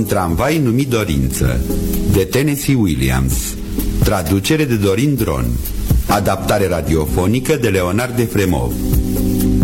tramvai numit Dorință, de Tennessee Williams. Traducere de Dorin Dron. Adaptare radiofonică de Leonard Efremov.